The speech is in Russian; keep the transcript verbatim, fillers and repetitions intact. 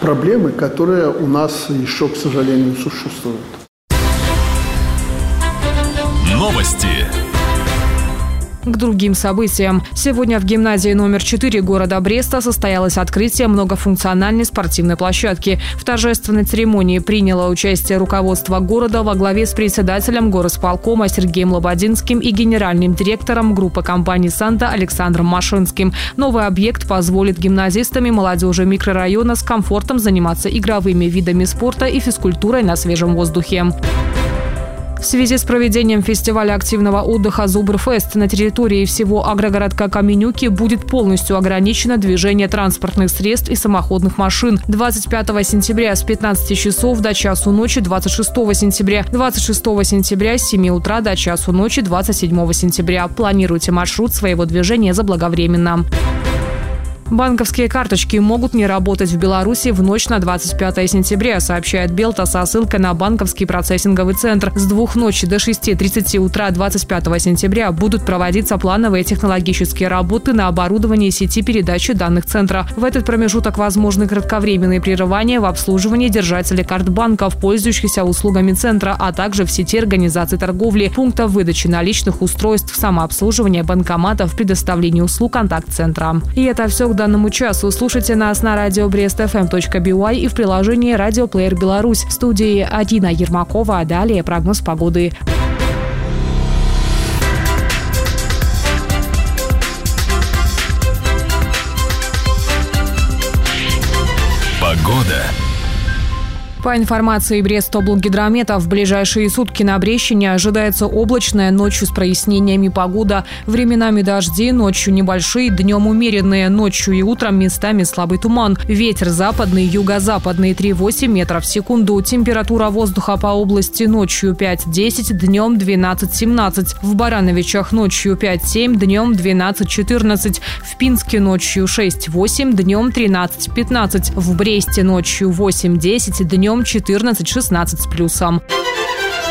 проблемы, которые у нас еще, к сожалению, существуют. Новости. К другим событиям. Сегодня в гимназии номер четыре города Бреста состоялось открытие многофункциональной спортивной площадки. В торжественной церемонии приняло участие руководство города во главе с председателем горосполкома Сергеем Лободинским и генеральным директором группы компаний «Санта» Александром Машинским. Новый объект позволит гимназистам и молодежи микрорайона с комфортом заниматься игровыми видами спорта и физкультурой на свежем воздухе. В связи с проведением фестиваля активного отдыха «Зубрфест» на территории всего агрогородка Каменюки будет полностью ограничено движение транспортных средств и самоходных машин. двадцать пятого сентября с пятнадцати часов до часу ночи, двадцать шестого сентября, двадцать шестого сентября с семи утра до часу ночи, двадцать седьмого сентября. Планируйте маршрут своего движения заблаговременно. Банковские карточки могут не работать в Беларуси в ночь на двадцать пятое сентября, сообщает Белта со ссылкой на банковский процессинговый центр. С двух ночи до шести тридцати утра двадцать пятого сентября будут проводиться плановые технологические работы на оборудовании сети передачи данных центра. В этот промежуток возможны кратковременные прерывания в обслуживании держателей карт банков, пользующихся услугами центра, а также в сети организаций торговли, пунктов выдачи наличных, устройств самообслуживания, банкоматов, предоставления услуг контакт-центра. И это все к данному часу. Слушайте нас на радио брест эф эм точка би уай и в приложении «Радиоплеер Беларусь». В студии Адина Ермакова, а далее прогноз погоды. Погода. По информации Брестоблгидромета, в ближайшие сутки на Брещине ожидается облачная, ночью с прояснениями погода. Временами дожди, ночью небольшие, днем умеренные, ночью и утром местами слабый туман. Ветер западный, юго-западный три целых восемь десятых метров в секунду. Температура воздуха по области ночью пять-десять, днем двенадцать-семнадцать. В Барановичах ночью пять-семь, днем двенадцать-четырнадцать. В Пинске ночью шесть-восемь, днем тринадцать-пятнадцать. В Бресте ночью восемь-десять, днем четырнадцать-шестнадцать с плюсом.